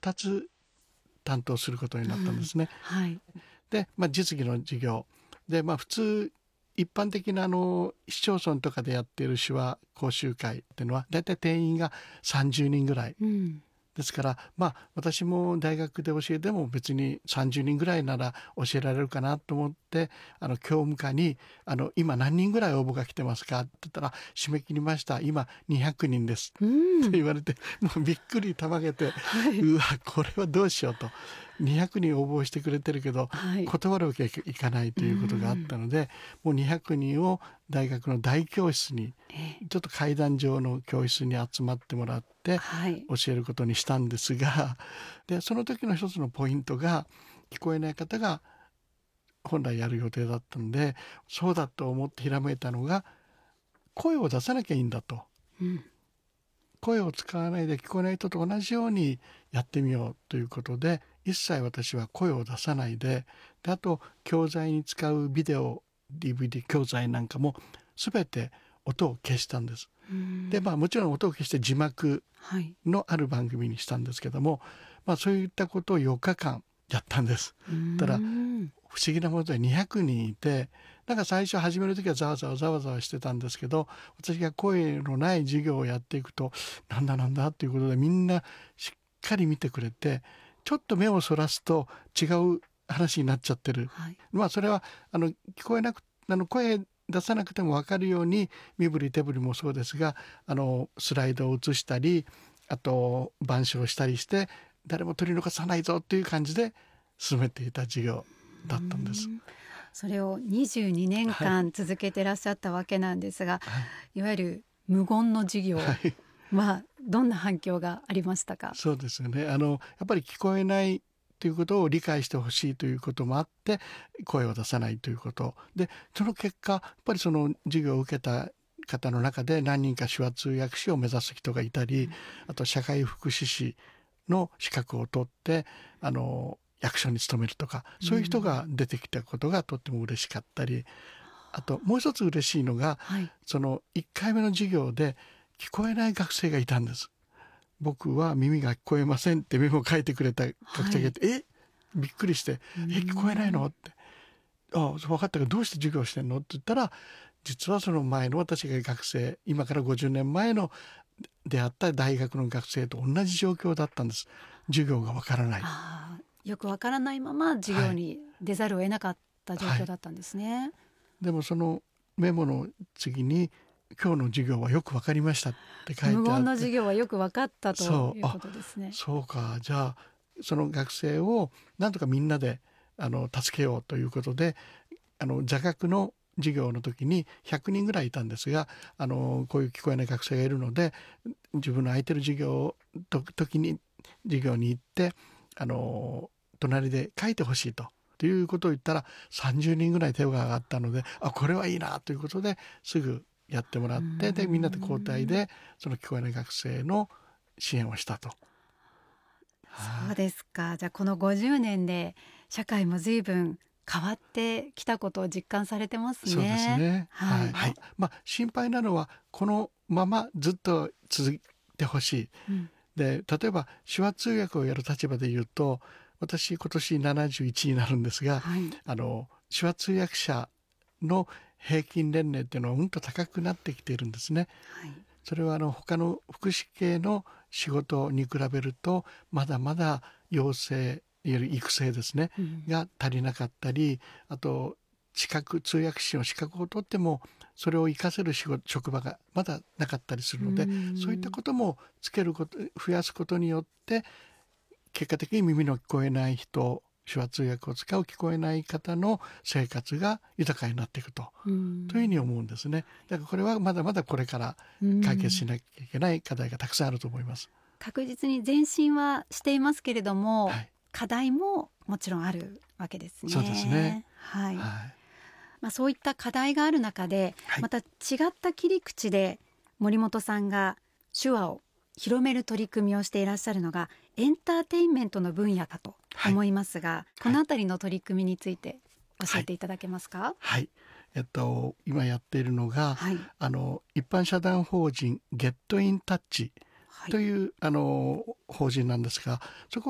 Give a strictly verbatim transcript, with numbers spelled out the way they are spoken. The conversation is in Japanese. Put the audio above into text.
たつ担当することになったんですね。 うんはい、 で、まあ、実技の授業で、まあ、普通一般的なあの市町村とかでやっている手話講習会っていうのはだいたい定員がさんじゅうにんぐらい、 うんですから、まあ、私も大学で教えても別にさんじゅうにんぐらいなら教えられるかなと思ってあの教務課にあの今何人ぐらい応募が来てますかって言ったら締め切りました今にひゃくにんですって言われて、もうびっくりたまげて、はい、うわこれはどうしようとにひゃくにん応募してくれてるけど、はい、断るわけにいかないということがあったので、もうにひゃくにんを大学の大教室にちょっと階段状の教室に集まってもらって教えることにしたんですが、でその時の一つのポイントが聞こえない方が本来やる予定だったんで、そうだと思ってひらめいたのが声を出さなきゃいいんだと、うん、声を使わないで聞こえない人と同じようにやってみようということで一切私は声を出さないで、であと教材に使うビデオ ディーブイディー 教材なんかも全て音を消したんです。でまあもちろん音を消して字幕のある番組にしたんですけども、はい、まあそういったことをよっかかんやったんです。ただ不思議なものでにひゃくにんいて、なんか最初始める時はざわざわざわざわしてたんですけど、私が声のない授業をやっていくとなんだなんだということでみんなしっかり見てくれて、ちょっと目をそらすと違う話になっちゃってる、はい、まあそれはあの聞こえなくあの声出さなくても分かるように身振り手振りもそうですがあのスライドを映したりあと板書をしたりして誰も取り残さないぞという感じで進めていた授業だったんです。 それをにじゅうにねんかん続けてらっしゃったわけなんですが、はい、いわゆる無言の授業はどんな反響がありましたか？ そうですよね。あのやっぱり聞こえないということを理解してほしいということもあって声を出さないということで、その結果やっぱりその授業を受けた方の中で何人か手話通訳士を目指す人がいたり、うん、あと社会福祉士の資格を取ってあの役所に勤めるとかそういう人が出てきたことがとっても嬉しかったり、うん、あともう一つ嬉しいのが、はい、そのいっかいめの授業で聞こえない学生がいたんです。僕は耳が聞こえませんってメモを書いてくれた学生がいて、はい、えびっくりしてえ聞こえないのってあ分かったけどどうして授業してんのって言ったら、実はその前の私が学生今からごじゅうねんまえの出会った大学の学生と同じ状況だったんです。授業がわからない、 あよくわからないまま授業に出ざるを得なかった状況だったんですね、はいはい、 でもそのメモの次に今日の授業はよく分かりましたって書いてあって、 無言の授業はよく分かったということですね。 そうか、じゃあその学生をなんとかみんなであの助けようということであの座学の授業の時にひゃくにんぐらいいたんですが、あのこういう聞こえない学生がいるので自分の空いてる授業と時に授業に行ってあの隣で書いてほしいとということを言ったらさんじゅうにんぐらい手が上がったので、あこれはいいなということですぐやってもらって、でみんなで交代でその聞こえない学生の支援をしたと。 そうですか。じゃあこのごじゅうねんで社会も随分変わってきたことを実感されてますね。 そうですね、 はいはいはい、まあ、心配なのはこのままずっと続いてほしい、うん、で例えば手話通訳をやる立場で言うと私今年ななじゅういちになるんですが、はい、あの手話通訳者の平均年齢っていうのはうんと高くなってきているんですね、はい、それはあの他の福祉系の仕事に比べるとまだまだ養成いわゆる育成ですね、うん、が足りなかったり、あと資格通訳士の資格を取ってもそれを活かせる仕事職場がまだなかったりするので、うん、そういったこともつけること増やすことによって結果的に耳の聞こえない人手話通訳を使う聞こえない方の生活が豊かになっていくと、うん、というふうに思うんですね。だからこれはまだまだこれから解決しなきゃいけない課題がたくさんあると思います。 確実に前進はしていますけれども、はい、課題ももちろんあるわけですね。 そうですね、 はいはい、まあ、そういった課題がある中で、はい、また違った切り口で森本さんが手話を広める取り組みをしていらっしゃるのがエンターテインメントの分野かと思いますが、はい、このあたりの取り組みについて教えていただけますか？ はい、はい、えっと、今やっているのが、はい、あの一般社団法人ゲットインタッチという、はい、あの法人なんですが、そこ